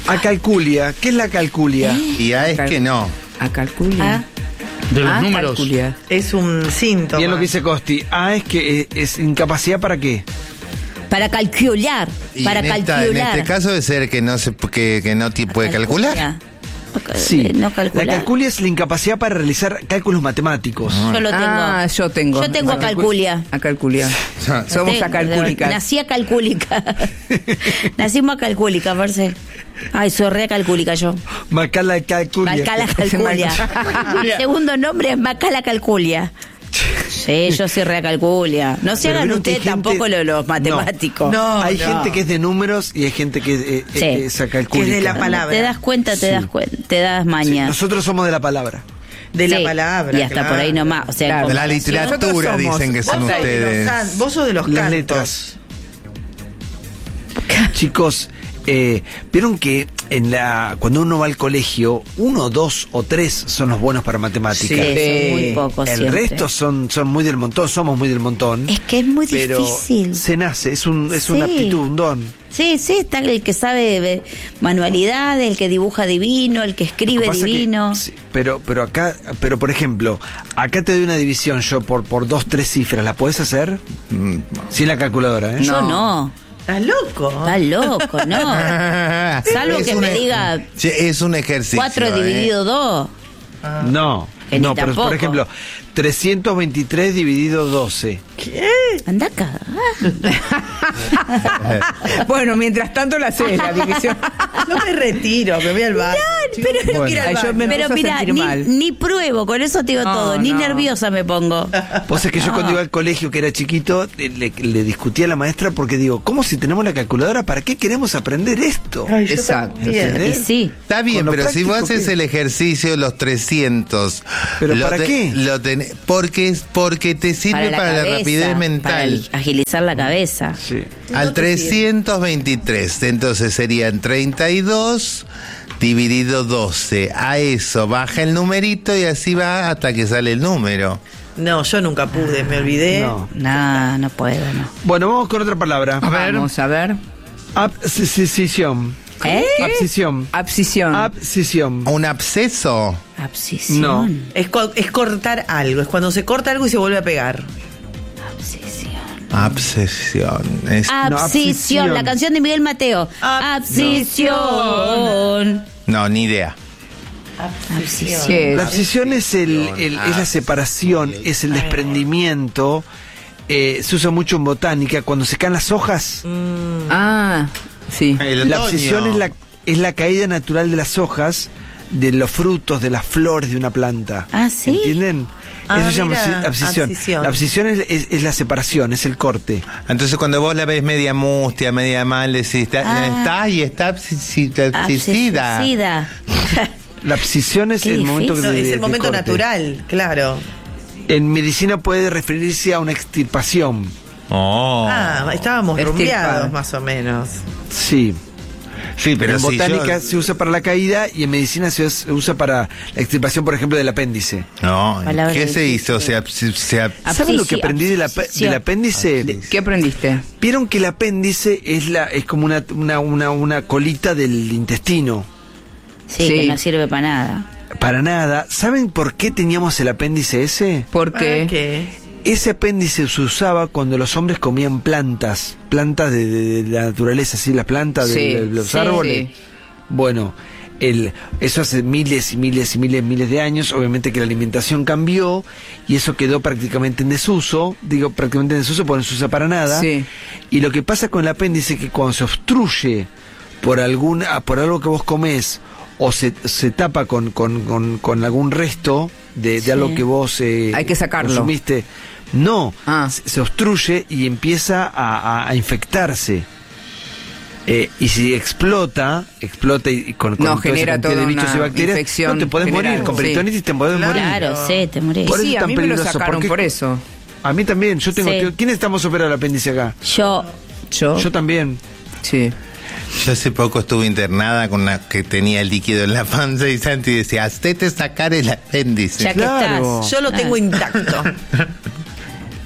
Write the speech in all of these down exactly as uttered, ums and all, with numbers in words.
Acalculia. ¿Qué es la calculia? ¿Eh? Y A es que no. Acalculia. ¿Ah? De los Ah, números. calculia. Es un síntoma. Bien lo que dice Costi. A es que es, es incapacidad para qué. Para calcular. Y Para en, esta- calcular. en este caso debe ser que no se que, que no ti- puede calcular. Calculia. Sí. Eh, No calcular. La calculia es la incapacidad para realizar cálculos matemáticos. Yo lo tengo. Ah, yo tengo. Yo tengo a calculia. A calculia. Somos Tengo, a calcúlica. Nací a calcúlica. Nacimos a calcúlica, Marce. Ay, soy re calcúlica yo. Macala calculia. Macala calculia. Mi segundo nombre es Macala calculia. Sí, yo soy re calculia. No se Pero hagan vieron que hay ustedes gente- tampoco lo- los matemáticos. No, Hay no. gente que es de números y hay gente que eh, Sí. eh, es acalcúlica. Que es de la palabra. Te das cuenta, te Sí. das cuenta, te das Sí, maña. nosotros somos de la palabra. De Sí, la palabra. y hasta claro. por ahí nomás. O sea, Claro. De la comparación. literatura Nosotros dicen que son vos sos de los ustedes. can- Vos sos de los Las cantos. letras. Chicos, eh, vieron que en la cuando uno va al colegio, uno, dos o tres son los buenos para matemáticas. Sí, son muy pocos El siempre. resto son, son muy del montón, somos muy del montón. Es que es muy pero difícil. se nace, es un es una Sí. aptitud, un don. Sí, sí, está el que sabe de manualidad, el que dibuja divino, el que Lo escribe que pasa que- divino. sí, pero pero acá, pero por ejemplo, acá te doy una división yo por por dos, tres cifras, ¿la podés hacer? Mm. Sin la calculadora, ¿eh? Yo no. ¿Estás loco? Estás loco, no. Salvo Es que un me e- diga Sí, es un ejercicio. cuatro ¿eh? dividido dos. No. Que ni No, pero tampoco. por ejemplo, trescientos veintitrés dividido doce. Anda acá. Bueno, mientras tanto la haces, la división. Yo me retiro, me voy al baño. Pero, Tengo que ir al Ay, yo baño. me pero empiezo a mira, sentir ni, mal. ni pruebo, con eso te digo No, todo, ni no. nerviosa me pongo. Vos es que yo cuando iba al colegio, que era chiquito, eh, le, le discutía a la maestra porque digo, ¿cómo si tenemos la calculadora? ¿Para qué queremos aprender esto? Ay, yo Exacto. también. Y ¿Entendés? sí. Está bien, Con lo pero si vos práctico haces que- el ejercicio los trescientos. ¿Pero lo para te- qué? Lo tenés- porque, es- porque te sirve para, la, cabeza, rapidez para mental. agilizar la cabeza. Sí. Al trescientos veintitrés, entonces serían treinta y dos dividido doce. A eso baja el numerito y así va hasta que sale el número. No, yo nunca pude, me olvidé. No. No, no puedo, no. Bueno, vamos con otra palabra. Vamos a ver. Abscisión. ¿Eh? Abscisión. Abscisión. Abscisión. ¿Un absceso? Abscisión. No. es, co- es cortar algo, es cuando se corta algo y se vuelve a pegar. Abscisión. Abscesión. Es- Abscisión. abscisión. La canción de Miguel Mateo. Ah, Abscisión. no, ni idea. Abscisión. La abscisión es, el, el- es la separación, es el desprendimiento. Eh, se usa mucho en botánica. Cuando se caen las hojas, Ah, sí. El la otoño. abscisión es la, es la caída natural de las hojas, de los frutos, de las flores de una planta. Ah, ¿sí? ¿Entienden? Ah, Eso se llama mira, absci- abscisión. abscisión. La abscisión es, es- es la separación, es el corte. Entonces cuando vos la ves media mustia, media mal, decís, está, Ah. está y está abscisida. Abscisida. La abscisión es Qué el momento que difícil. No, de- es de el momento corte. natural, claro. En medicina puede referirse a una extirpación. Oh. Ah, estábamos Estirpar. rumbeados más o menos. Sí. sí, pero en si botánica yo- se usa para la caída y en medicina se us- usa para la extirpación, por ejemplo, del apéndice. No, Palabra ¿qué se difícil. hizo? Se, abs- se ab- ¿Saben lo que Abscisión. aprendí del, ape- del apéndice? ¿Qué aprendiste? Vieron que el apéndice es la es como una, una, una, una colita del intestino. Sí, Sí. que no sirve para nada. Para nada. ¿Saben por qué teníamos el apéndice ese? ¿Por qué? Ah, ¿qué? Ese apéndice se usaba cuando los hombres comían plantas, plantas de, de- de la naturaleza, ¿sí? Las plantas de, Sí, de los sí. árboles. Bueno, el, eso hace miles y miles y miles y miles de años. Obviamente que la alimentación cambió y eso quedó prácticamente en desuso. Digo prácticamente en desuso porque no se usa para nada. Sí. Y lo que pasa con el apéndice es que cuando se obstruye por, alguna, por algo que vos comés o se, se tapa con, con, con, con algún resto de, de Sí. algo que vos eh, Hay que sacarlo. consumiste, no, Ah. se, se obstruye y empieza a, a- a infectarse. Eh, y si explota, explota y, y con, con No, toda esa genera cantidad toda de bichos una y bacterias, infección no te podés general, morir, con sí. peritonitis te podés morir. Claro, sí, te morís. Por eso Sí, es a tan mí me lo peligroso, sacaron porque- por eso. A mí también, yo tengo, Sí. ¿quiénes estamos operados el apéndice acá? Yo, ¿Yo? Yo también. Sí. Yo hace poco estuve internada con una que tenía el líquido en la panza y Santi decía, hazte sacar el apéndice. ya que Claro. estás. Yo lo tengo Ah. intacto.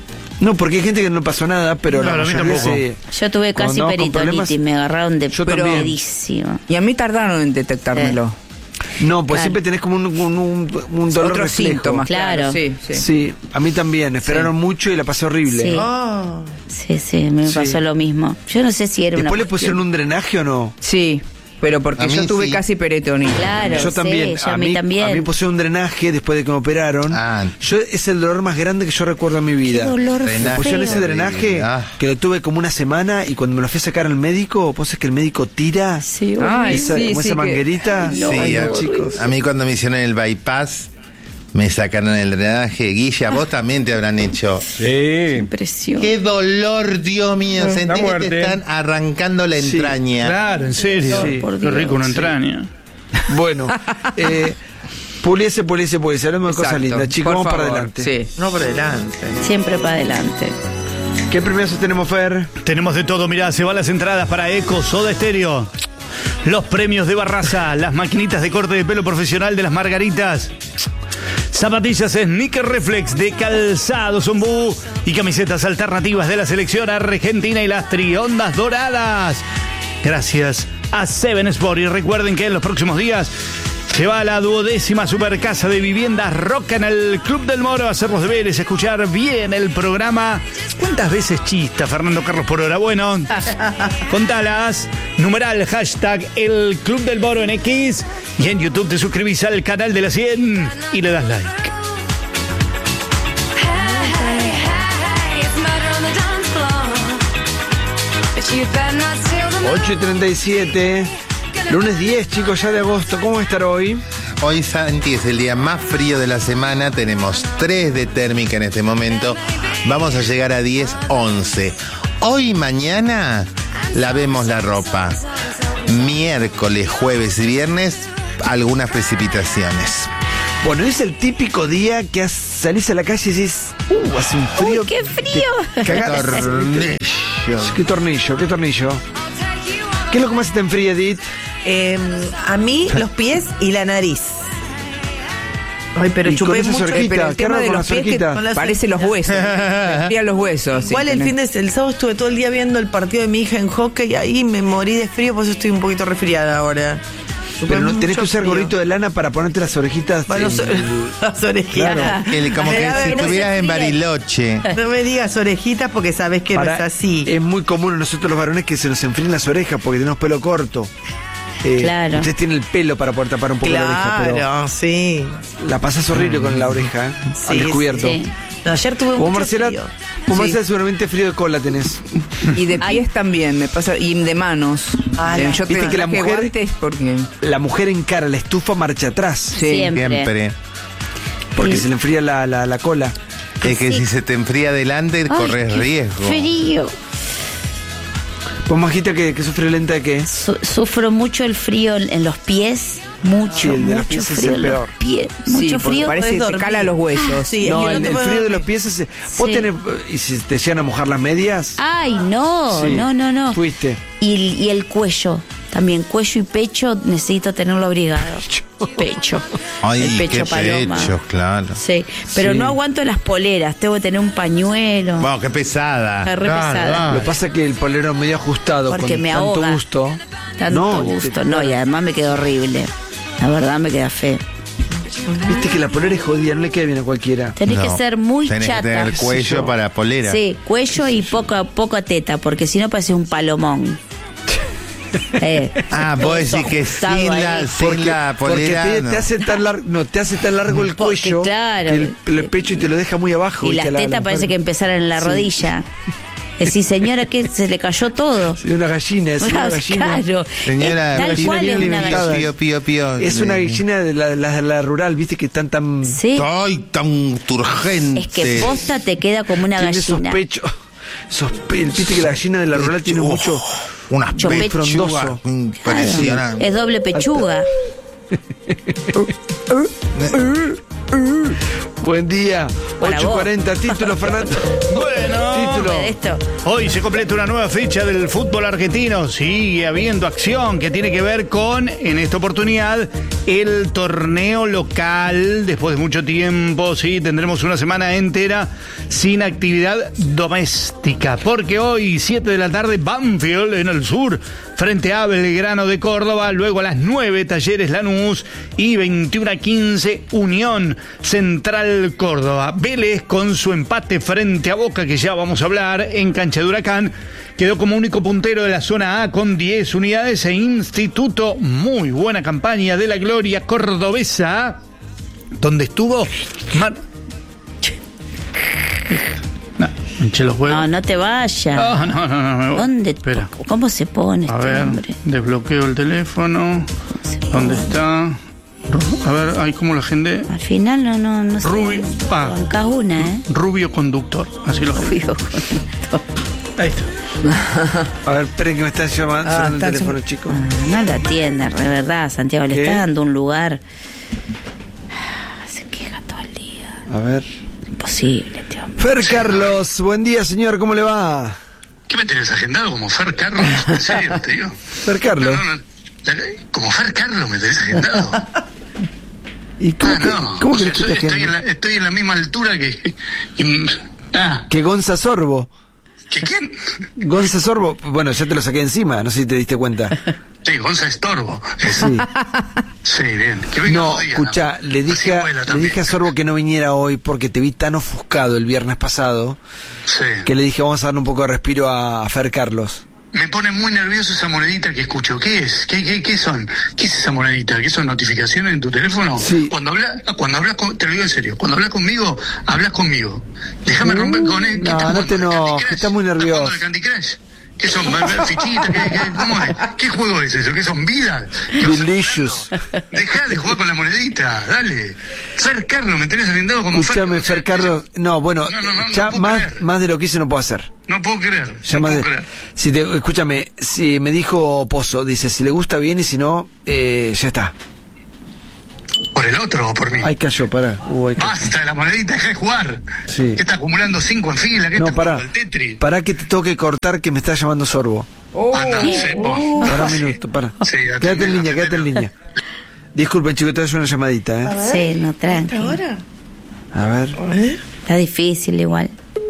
No, porque hay gente que no pasó nada, pero No, la a mí mayoría tampoco. se... Yo tuve casi cuando andamos con peritonitis, problemas- me agarraron de Yo también. pedísimo. Y a mí tardaron en detectármelo. No, pues Claro. siempre tenés como un, un, un, un dolor Otros reflejo. síntomas, claro. Claro. Sí, sí. Sí, a mí también. Esperaron mucho y la pasé horrible. Sí. Ah. Sí, sí, me Sí. pasó lo mismo. Yo no sé si era una ¿Después le cuestión- pusieron un drenaje o no? Sí, pero porque A mí yo tuve sí. casi peritonitis. Claro, Yo también. sí, yo a mí también. A mí pusieron un drenaje después de que me operaron. Ah. Yo es el dolor más grande que yo recuerdo en mi vida. Qué dolor Drenaje. Me pusieron ese feo. drenaje Ah. que lo tuve como una semana y cuando me lo fui a sacar al médico, pues es que el médico tira Sí, Ay, esa, sí, como sí, esa que- manguerita. Sí, Ay, a, no, chicos. a mí cuando me hicieron el bypass, me sacaron el drenaje. Guilla, vos también te habrán hecho. Sí. Impresión. ¡Qué dolor, Dios mío! La Sentí que muerte. te están arrancando la Sí, entraña. Claro, en serio. Sí. Por Qué Dios. rico una Sí. entraña. Bueno, eh, puliese, puliese, puliese. Hablamos de cosas Exacto. lindas. Chicos, Por vamos para favor, adelante. Sí. No por adelante. Siempre para adelante. ¿Qué premios tenemos, Fer? Tenemos de todo, mirá, se van las entradas para Eco, Soda Estéreo. Los premios de Barraza, las maquinitas de corte de pelo profesional de las Margaritas. Zapatillas Sneaker Reflex de Calzado Zumbú y camisetas alternativas de la selección argentina y las Triondas Doradas. Gracias a Seven Sport y recuerden que en los próximos días se va a la duodécima supercasa de viviendas Roca en el Club del Moro a hacer los deberes, escuchar bien el programa. ¿Cuántas veces chista Fernando Carlos por hora? Bueno, contalas. Numeral hashtag el Club del Moro en X y en YouTube te suscribís al canal de la cien y le das like. ocho y treinta y siete. Lunes diez, chicos, ya de agosto. ¿Cómo va a estar hoy? Hoy, Santi, es el día más frío de la semana. Tenemos tres de térmica en este momento. Vamos a llegar a diez, once. Hoy y mañana lavemos la ropa. Miércoles, jueves y viernes, algunas precipitaciones. Bueno, es el típico día que has- salís a la calle y decís, uh, hace un frío. Uy, qué frío. te cagás. Tornillo. Qué tornillo, qué tornillo. ¿Qué es lo que más te enfría, Edith? Eh, a mí, los pies y la nariz. Ay, pero Y con chupé esas mucho. orejitas, Eh, pero el qué tema raro de con los las pies que orejitas. Con las parece los huesos. Me enfrían los huesos. Igual sí, el tenés- fin de el sábado estuve todo el día viendo el partido de mi hija en hockey y ahí me morí de frío, por eso estoy un poquito resfriada ahora. Chupé Pero no tenés que mucho usar frío. gorrito de lana para ponerte las orejitas. Bueno, en- so- las orejitas. Claro. El- como Me que da si que no se estuvieras en fríen. Bariloche. No me digas orejitas porque sabes que Ahora, no es así. es muy común a nosotros los varones que se nos enfríen las orejas porque tenemos pelo corto. Eh, Claro. Ustedes tienen el pelo para poder tapar un poco la oreja, pero Claro, sí. la pasas horrible con la oreja, ¿eh? Al Sí, descubierto. sí. No, ayer tuve Vos, mucho Marcela, frío. vos, Sí. Marcela, seguramente frío de cola tenés. Y de Ay. pies también, me pasa. Y de manos. Ah, Eh, la- Yo Viste te que la traje mujer- guantes porque. La mujer encara la estufa marcha atrás Sí. Siempre. Siempre. porque Sí. se le enfría la, la, la cola. Es que Sí. si se te enfría adelante, Ay, corres qué riesgo. Frío. Vos, Majita, que, que sufre lenta de qué? Su- sufro mucho el frío en, en los pies. Mucho, Sí, el de los mucho pies es frío el en los peor. pies. Sí, Mucho porque frío. parece que podés te dormir. cala los huesos. Sí, No, es el, que el no te frío de puedo los pies es... Vos Sí. tenés... ¿Y si te llegan a mojar las medias? Ay, no, Sí. no, no, no. Fuiste. Y, y el cuello. También cuello y pecho necesito tenerlo abrigado. Pecho. Ay, el pecho qué paloma. pechos, claro. Sí, pero Sí. no aguanto las poleras. Tengo que tener un pañuelo. Wow, qué pesada. Está re Claro, pesada. claro. Lo que pasa es que el polero medio ajustado Porque con me tanto ahoga. gusto. Tanto no, gusto. te- No, y además me queda horrible. La verdad me queda feo. Viste que la polera es jodida, no le queda bien a cualquiera. Tenés No, que ser muy tenés chata. que tener el cuello Sí, yo. para polera. Sí, cuello y poca, poca teta, porque si no parece un palomón. Eh, Ah, vos eso decís que ajustado sin ahí. la, sin la porque polera. te, no. te hace tan largo, no, te hace tan largo el Porque, cuello, claro. que el, el pecho y te lo deja muy abajo. Y ¿viste? las La- la tetas parece mujer. que empezaron en la Sí. rodilla. Decís, señora, que se le cayó todo. Sí, una gallina, es una gallina. Claro. Señora, Es tal gallina cual bien es una alimentada. gallina. Pío, pío, pío. Es una gallina de la, la, la rural, viste que están tan... Sí, Ay, tan turgente. es que posta te queda como una tiene esos gallina. pechos. Esos pe- viste que la gallina de la rural tiene Uf, mucho... unas mucho pechugas frondoso. Claro, impresionantes. es doble pechuga. Bueno, Buen día. Para ocho vos. cuarenta, título, Fernando. Bueno, Título. De esto. hoy se completa una nueva fecha del fútbol argentino. Sigue habiendo acción que tiene que ver con, en esta oportunidad, el torneo local. Después de mucho tiempo, sí, tendremos una semana entera sin actividad doméstica. Porque hoy, siete de la tarde, Banfield en el sur, frente a Belgrano de Córdoba. Luego a las nueve, Talleres Lanús. Y veintiuno a quince, Unión Central Córdoba. Vélez con su empate frente a Boca, que ya vamos a hablar, en cancha de Huracán, quedó como único puntero de la zona A con diez unidades. E Instituto, muy buena campaña de la gloria cordobesa, donde estuvo Mar... No, hinché los huevos. No, no te vayas. No, no, no, no. ¿Dónde? Espera. ¿Cómo se pone A este ver, hombre? desbloqueo el teléfono. ¿Dónde está? Ru- A ver, ahí como la gente. Al final no, no, no sé. Rubio, pa. Bancás una, ¿eh? Rubio conductor. Así lo Rubio. Ahí está. A ver, esperen que me están llamando Ah, sonando el está teléfono, llam- chicos. No lo atiende, de verdad, Santiago. Le ¿Qué? está dando un lugar. Se queja todo el día. A ver. Imposible, este hombre. Fer Carlos, buen día, señor, ¿cómo le va? ¿Qué me tenés agendado como Fer Carlos? En serio, te digo. Fer Carlos. No, no, no. La- Como Fer Carlos me tenés agendado. ¿Y cómo, Ah, que, no. cómo O sea, querés que te estoy, agende? en la, estoy en la misma altura que. y- ah, Que Gonza Sorbo. ¿que quién? Gonza Sorbo, bueno, ya te lo saqué encima, no sé si te diste cuenta. Sí, Gonza Estorbo. Sí. Sí, bien. Que venga No, otro día, escucha, ¿no? le Así dije, a, vuela le también. dije a Sorbo que no viniera hoy porque te vi tan ofuscado el viernes pasado Sí. que le dije vamos a darle un poco de respiro a, a Fer Carlos. Me pone muy nervioso esa monedita que escucho. ¿Qué es? ¿Qué, qué, qué son? ¿Qué es esa monedita? ¿Qué son notificaciones en tu teléfono? Sí. Cuando hablas, cuando hablas con, te lo digo en serio, cuando hablas conmigo, hablas conmigo. Déjame romper con él. Uh, no, no te enojes, estás muy nervioso. ¿Estás jugando al Candy Crush? ¿Qué son? ¿Ver- ver ¿Fichitas? ¿Qué, qué, cómo es? ¿Qué juego es eso? ¿Qué son vidas? ¿Qué vas Delicious. jugando? Dejá de jugar con la monedita, dale. Fer Carlos, me tenés agendado como Escúchame, Fer Fer Carlos. No, bueno, No, no, no, no ya puedo más, creer. más de lo que hice no puedo hacer. No puedo creer. Ya no más puedo de- creer. si te, escúchame, si me dijo Pozo, dice, si le gusta bien y si no, eh, ya está. ¿Por el otro o por mí? Ahí cayó, pará. Uh, ahí cayó. Basta de la monedita, deja de jugar. Sí. ¿Qué está acumulando cinco en fila? ¿Qué No, está pará. jugando el Tetris? Pará que te tengo que cortar que me está llamando Sorbo. Anda, no sé, vos. Pará un minuto, pará. Sí, atendelo, Quédate en línea, quédate en atendelo. línea. Disculpen, chicos, te voy a hacer una llamadita, ¿eh? Sí, no, tranqui. ¿Ahora? A ver. Está difícil igual.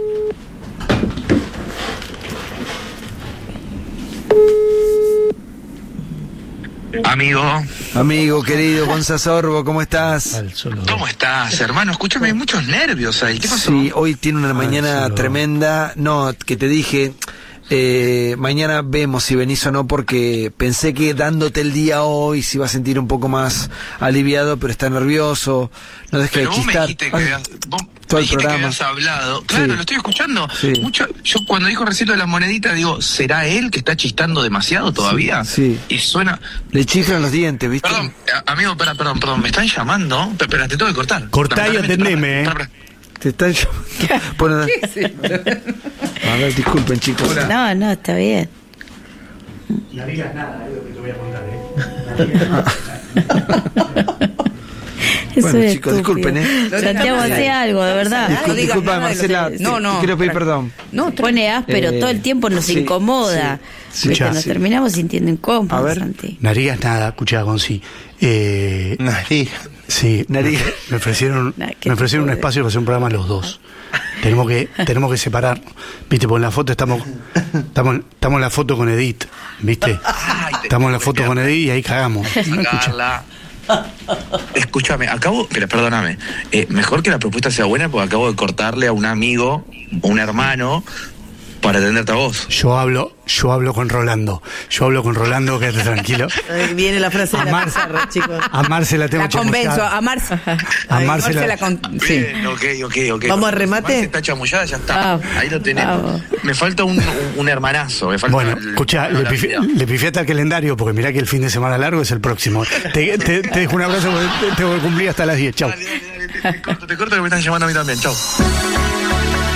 Amigo, Amigo, querido, Gonza Sorbo, ¿cómo estás? Al solo. ¿cómo estás, hermano? Escúchame, hay muchos nervios ahí. ¿Qué pasó? Sí, hoy tiene una mañana solo. tremenda. No, que te dije, eh, mañana vemos si venís o no, porque pensé que dándote el día hoy se iba a sentir un poco más aliviado, pero está nervioso. No dejes de Pero vos me chistar. dijiste que Ay, habías, vos todo me el dijiste que programa. habías hablado. Claro, Sí. lo estoy escuchando. Sí. Mucho, yo cuando dijo recién lo de la monedita, digo, ¿será él que está chistando demasiado todavía? Sí. Y suena... Le chiflan los dientes, ¿viste? Perdón, a- amigo, perdón, perdón, perdón, me están llamando. Pe- Espera, te tengo que cortar. Cortá y Lamentablemente, atendeme, pará, eh. pará, pará. Te están llamando. Bueno, a ver, disculpen, chicos. No, no, está bien. No digas nada, es lo que te voy a contar, ¿eh? Eso Bueno, es chicos, estúpido. disculpen, ¿eh? Santiago, hace algo, de verdad. No digas Disculpa, nada de lo Marcela, que- te- no, no. te quiero pedir perdón. No, tra- Pone áspero, Eh, todo el tiempo nos sí, incomoda. sí, ¿Viste? sí. Nos Sí. terminamos sintiendo incómodos, A ver. Santi. No digas nada, escuchá, Gonzi. Eh, Nariz. sí, Nariz. me, me ofrecieron, Nah, qué me ofrecieron un joder. espacio para hacer un programa los dos. Tenemos que, tenemos que separar. Viste, por la foto estamos, estamos, estamos en la foto con Edith, ¿viste? Ay, te- Estamos en la foto con Edith y ahí cagamos. Sacarla. Escúchame, acabo, pero perdóname, eh, mejor que la propuesta sea buena porque acabo de cortarle a un amigo, un hermano, para atenderte a vos. Yo hablo, yo hablo con Rolando. Yo hablo con Rolando, quédate tranquilo. Ahí viene la frase de la Amar- pizarra, chicos. A Marce la tengo La convenzo, chamullada. a Marce. A Ay, Marce la- la con- sí. Bien, ok, ok, ok. ¿Vamos a remate? Si está chamullada, ya está. Vamos, Ahí lo tenemos. vamos. Me falta un, un, un hermanazo. Me falta Bueno, el- escucha, no, le, la pifi- vida. le pifiaste al calendario porque mirá que el fin de semana largo es el próximo. Te, te- te dejo un abrazo porque te- tengo que cumplir hasta las diez. Chau. Dale, dale, dale, te, te corto, te corto que me están llamando a mí también. Chau.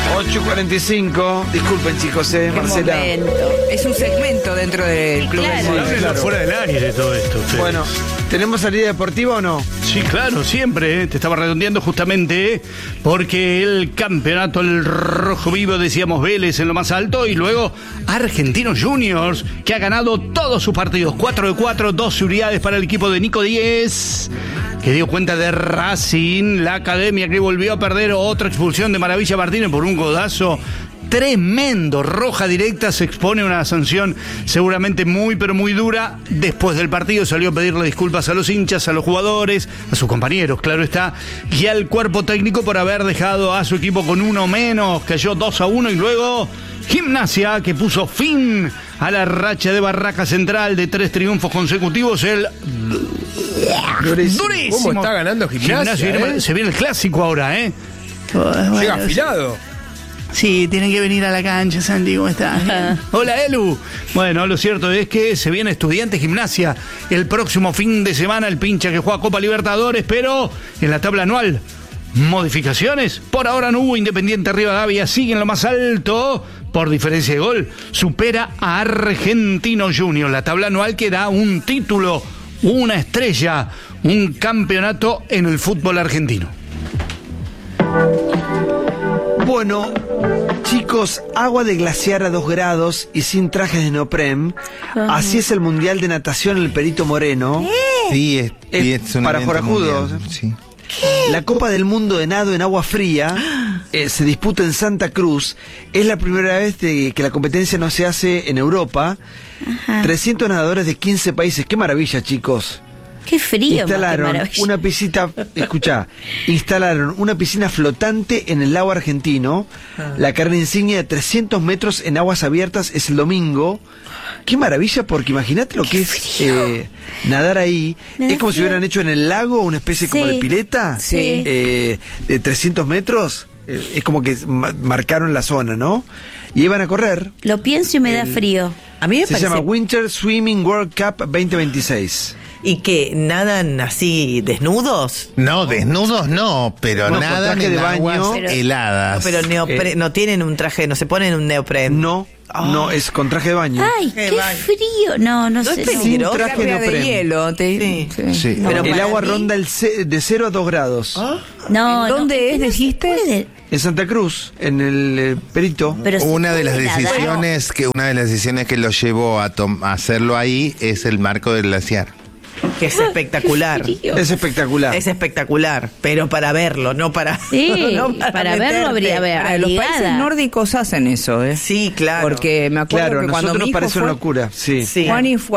ocho cuarenta y cinco. Disculpen, chicos, eh, Qué Marcela. momento. Es un segmento dentro del Club Claro. del Móvil. Háblenlo fuera del aire todo esto. ustedes. Bueno, ¿tenemos salida deportiva o no? Sí, claro, siempre. ¿eh? Te estaba redondeando justamente ¿eh? porque el campeonato, el rojo vivo, decíamos Vélez en lo más alto, y luego Argentinos Juniors, que ha ganado todos sus partidos. cuatro de cuatro, doce unidades para el equipo de Nico Díez, que dio cuenta de Racing, la academia que volvió a perder, otra expulsión de Maravilla Martínez por un codazo tremendo, roja directa, se expone a una sanción seguramente muy pero muy dura. Después del partido salió a pedirle disculpas a los hinchas, a los jugadores, a sus compañeros, claro está, y al cuerpo técnico por haber dejado a su equipo con uno menos. Cayó dos a uno y luego Gimnasia, que puso fin a la racha de Barraca Central de tres triunfos consecutivos. El Durísimo. durísimo ¿Cómo está ganando Gimnasia, viene- eh? Se viene el clásico ahora, ¿eh? Llega afilado. Sí, tienen que venir a la cancha, Santi, ¿cómo estás? Bien. Hola, Elu. Bueno, lo cierto es que se viene Estudiantes Gimnasia el próximo fin de semana, el pincha que juega Copa Libertadores, pero en la tabla anual, modificaciones. Por ahora no hubo. Independiente Rivadavia sigue en lo más alto por diferencia de gol. Supera a Argentinos Juniors. La tabla anual que da un título, una estrella, un campeonato en el fútbol argentino. Bueno, chicos, agua de glaciar a dos grados y sin trajes de neopren. Así es el Mundial de Natación en el Perito Moreno. Sí, es, Es y es un para evento forajudos. mundial, sí. La Copa del Mundo de Nado en agua fría eh, se disputa en Santa Cruz. Es la primera vez de que la competencia no se hace en Europa. trescientos nadadores de quince países. ¡Qué maravilla, chicos! Qué frío, ma, qué Instalaron maravilla. una piscina, escuchá, instalaron una piscina flotante en el lago argentino. La carrera insignia de trescientos metros en aguas abiertas es el domingo. Qué maravilla, porque imagínate lo que es eh, nadar ahí. Me da Es como si frío. hubieran hecho en el lago una especie como Sí. de pileta. Sí. eh, de trescientos metros. Eh, es como que ma- marcaron la zona, ¿no? Y iban a correr. Lo pienso y me da frío. A mí me Se parece... llama Winter Swimming World Cup veinte veintiséis. ¿Y que nadan así desnudos? No, desnudos no, pero No, con nadan traje en de baño. aguas Pero- heladas. Pero neopre- Eh. no tienen un traje, no se ponen un neopren. No, no, es con traje de baño. Ay, Qué qué baño. frío. No, no, No sé. es no. peligroso. Sin traje Carga de neopren. hielo. Te... Sí. Sí. Pero el para agua mí- ronda el ce- de cero a dos grados. No, ¿Dónde no, es, no se dijiste? puede. En Santa Cruz, en el eh, Perito. Pero se Una de las puede nadar. decisiones que una de las decisiones que lo llevó a, tom- a hacerlo ahí es el marco del glaciar. Que es espectacular. Frío. Es espectacular. Es espectacular, pero para verlo, no para. Sí, no para verlo meterte. habría- habría- Para los Ligada. países nórdicos hacen eso, ¿eh? Sí, claro. Porque me acuerdo Claro, a que cuando nosotros mi nos hijo parece fue, una locura. Sí. Sí. Juani fue